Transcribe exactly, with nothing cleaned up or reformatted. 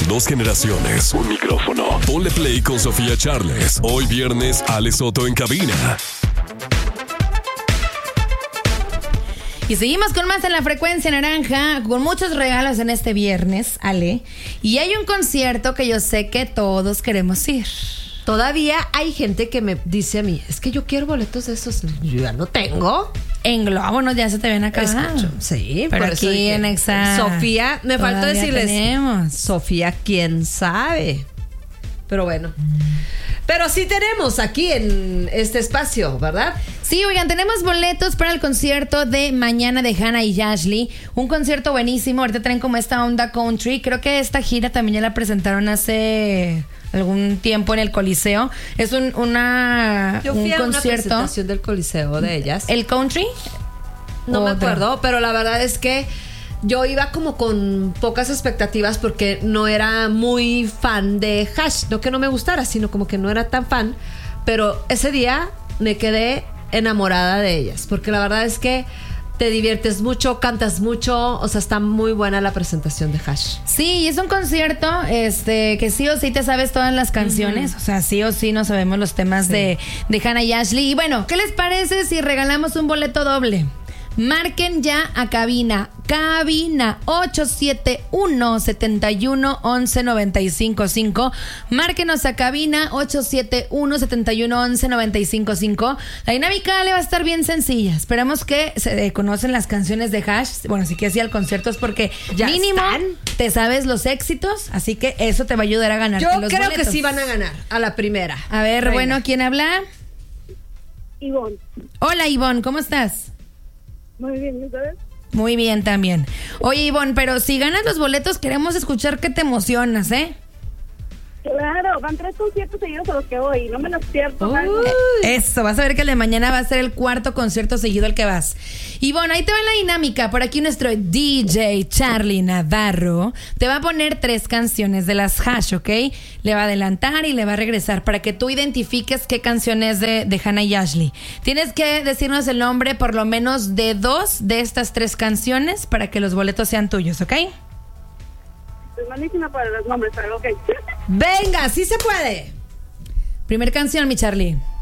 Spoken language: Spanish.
dos generaciones, un micrófono. Ponle play con Sofía Charles. Hoy viernes, Ale Soto en cabina. Y seguimos con más en la Frecuencia Naranja, con muchos regalos en este viernes, Ale. Y hay un concierto que yo sé que todos queremos ir. Todavía hay gente que me dice a mí, es que yo quiero boletos de esos. Yo ya no tengo. En Globo, ¿no? Ya se te ven acá. Escucho. Sí, pero por aquí eso en Exa. Sofía, me faltó decirles. Tenemos. Sofía, quién sabe. Pero bueno. Pero sí tenemos aquí en este espacio, ¿verdad? Sí, oigan, tenemos boletos para el concierto de mañana de Hannah y Ashley. Un concierto buenísimo. Ahorita traen como esta onda country. Creo que esta gira también ya la presentaron hace algún tiempo en el Coliseo. Es un una Yo fui un a concierto. una presentación del Coliseo de ellas. ¿El country? No me Otra. acuerdo, pero la verdad es que yo iba como con pocas expectativas porque no era muy fan de Hash. No que no me gustara, sino como que no era tan fan. Pero ese día me quedé enamorada de ellas, porque la verdad es que te diviertes mucho, cantas mucho, o sea, está muy buena la presentación de Hash. Sí, y es un concierto este, que sí o sí te sabes todas las canciones, uh-huh. O sea, sí o sí no sabemos los temas sí. de, de Hannah y Ashley. Y bueno, ¿qué les parece si regalamos un boleto doble? Marquen ya a cabina, cabina ocho siete uno, siete uno, once, noventa y cinco cinco. Márquenos a cabina ocho siete uno, siete uno, once, noventa y cinco cinco. La dinámica le va a estar bien sencilla. Esperamos que se eh, conocen las canciones de Hash. Bueno, si quieres ir al concierto es porque ya mínimo están. Te sabes los éxitos, así que eso te va a ayudar a ganar. Yo los creo boletos. que sí van a ganar a la primera. A ver, Venga. bueno, ¿quién habla? Ivonne. Hola, Ivonne, ¿cómo estás? Muy bien, ¿y sabes? Muy bien también. Oye, Ivonne, pero si ganas los boletos queremos escuchar que te emocionas, ¿eh? Claro, van tres conciertos seguidos a los que voy, no me los pierdo. Uy. Eso, vas a ver que el de mañana va a ser el cuarto concierto seguido al que vas. Ivonne, ahí te va la dinámica. Por aquí nuestro D J Charlie Navarro te va a poner tres canciones de las Hash, ¿ok? Le va a adelantar y le va a regresar para que tú identifiques qué canción es de, de Hannah y Ashley. Tienes que decirnos el nombre por lo menos de dos de estas tres canciones para que los boletos sean tuyos, ¿ok? Es malísima para los nombres, pero ok. Venga, sí se puede. Primer canción, mi Charlie.